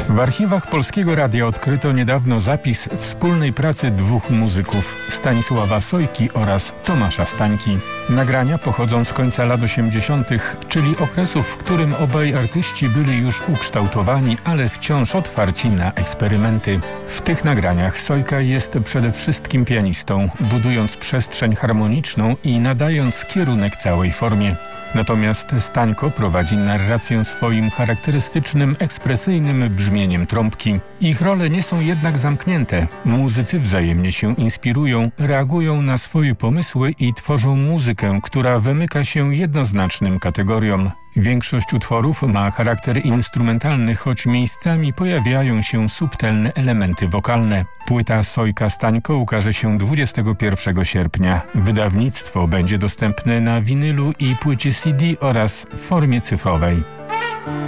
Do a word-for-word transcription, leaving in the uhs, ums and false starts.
W archiwach Polskiego Radia odkryto niedawno zapis wspólnej pracy dwóch muzyków, Stanisława Sojki oraz Tomasza Stańki. Nagrania pochodzą z końca lat osiemdziesiątych, czyli okresu, w którym obaj artyści byli już ukształtowani, ale wciąż otwarci na eksperymenty. W tych nagraniach Sojka jest przede wszystkim pianistą, budując przestrzeń harmoniczną i nadając kierunek całej formie. Natomiast Stańko prowadzi narrację swoim charakterystycznym, ekspresyjnym brzmieniem trąbki. Ich role nie są jednak zamknięte. Muzycy wzajemnie się inspirują, reagują na swoje pomysły i tworzą muzykę, która wymyka się jednoznacznym kategoriom. Większość utworów ma charakter instrumentalny, choć miejscami pojawiają się subtelne elementy wokalne. Płyta Sojka Stańko ukaże się dwudziestego pierwszego sierpnia. Wydawnictwo będzie dostępne na winylu i płycie C D oraz w formie cyfrowej.